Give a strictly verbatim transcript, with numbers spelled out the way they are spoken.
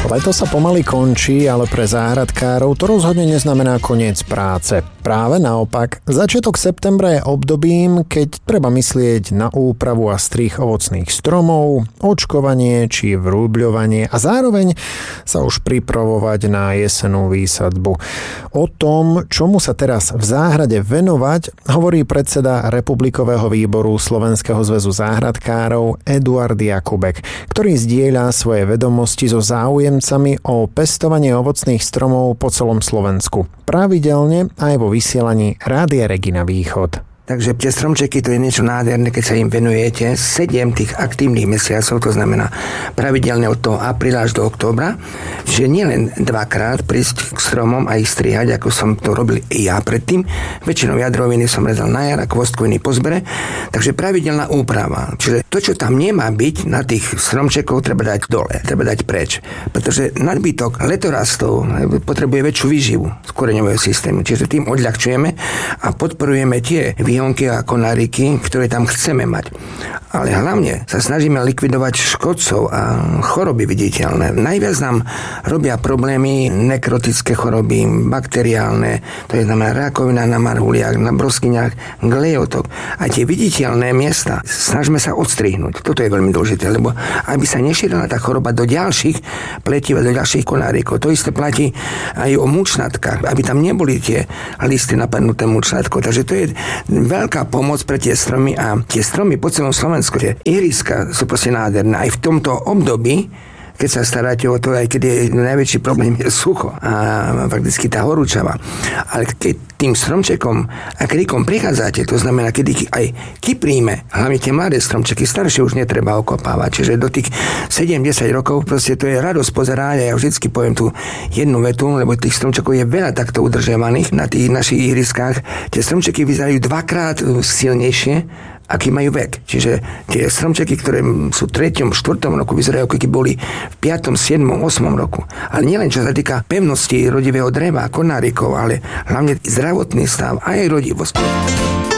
Leto sa pomaly končí, ale pre záhradkárov to rozhodne neznamená koniec práce. Práve naopak, začiatok septembra je obdobím, keď treba myslieť na úpravu a strih ovocných stromov, očkovanie či vrúbľovanie a zároveň sa už pripravovať na jesennú výsadbu. O tom, čomu sa teraz v záhrade venovať, hovorí predseda Republikového výboru Slovenského zväzu záhradkárov Eduard Jakubek, ktorý zdieľa svoje vedomosti so záujemcami o pestovanie ovocných stromov po celom Slovensku. Pravidelne aj vo vysielaní Rádia Regina Východ. Takže tie stromčeky, to je niečo nádherné, keď sa im venujete. Sedem tých aktívnych mesiacov, to znamená pravidelne od toho apríla až do októbra. Čiže nielen dvakrát prísť k stromom a ich strihať, ako som to robil i ja predtým. Väčšinou jadroviny som rezal na jar a kvostkoviny po zbere. Takže pravidelná úprava. Čiže to, čo tam nemá byť na tých stromčekov, treba dať dole, treba dať preč. Pretože nadbytok letorastov potrebuje väčšiu výživu z koreňového systému. Čiže tým odľahčujeme a podporujeme tie výhonky a konáriky, ktoré tam chceme mať. Ale hlavne sa snažíme likvidovať škodcov a choroby viditeľné. Najviac nám robia problémy nekrotické choroby, bakteriálne, to je znamená rakovina na marhuliach, na broskyniach, glejotok. A tie viditeľné miesta snažíme sa odstrihnúť. Toto je veľmi dôležité, lebo aby sa nešírila tá choroba do ďalších pletív, do ďalších konárikov. To isté platí aj o mučnatkách, aby tam neboli tie listy napadnuté mučnatkou. Takže to je veľká pomoc pre tie stromy a tie stromy po celom Slovensku, tie iriska sú proste nádherné. Aj v tomto období, keď sa staráte o to, aj keď je najväčší problém je sucho a fakticky tá horúčava. Ale keď tým stromčekom a kríkom prichádzate, to znamená, keď ich aj kypríme, hlavne tie mladé stromčeky, staršie už netreba okopávať. Čiže do tých sedem desať rokov proste to je radosť pozerať. Ja vždycky poviem tú jednu vetu, lebo tých stromčekov je veľa takto udržiavaných na tých našich ihriskách. Tie stromčeky vyzerajú dvakrát silnejšie, aký majú vek. Čiže tie stromčeky, ktoré sú v treťom, štvrtom roku, vyzerajú, ako keby boli v piatom, siedmom, ôsmom roku. Ale nielen čo sa týka pevnosti rodivého dreva, konárikov, ale hlavne zdravotný stav a aj rodivosť.